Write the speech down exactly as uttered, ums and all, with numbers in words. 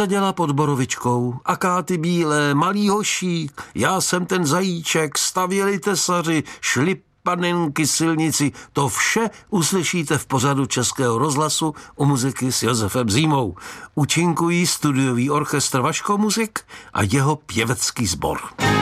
seděla pod borovičkou. Akáty bílé, malý hošík, já jsem ten zajíček, stavěli tesaři, šli panenky silnici. To vše uslyšíte v pořadu Českého rozhlasu u muziky s Josefem Zímou. Účinkují studiový orchestr Vaško Muzik a jeho pěvecký sbor.